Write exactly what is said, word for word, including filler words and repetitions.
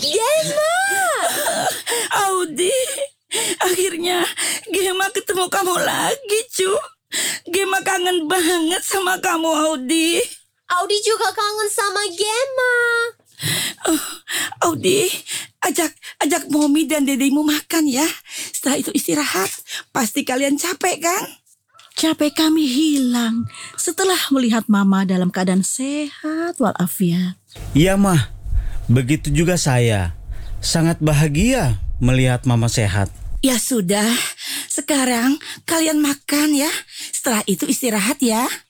Gemma! Audi, akhirnya Gemma ketemu kamu lagi, cu. Gemma kangen banget sama kamu, Audi. Audi juga kangen sama Gemma. Oh, Audi, ajak ajak Momi dan Dedemu makan ya. Setelah itu istirahat. Pasti kalian capek kan? Capek kami hilang setelah melihat Mama dalam keadaan sehat walafiat. Iya, Mah. Begitu juga saya. Sangat bahagia melihat Mama sehat. Ya sudah, sekarang kalian makan ya. Setelah itu istirahat ya.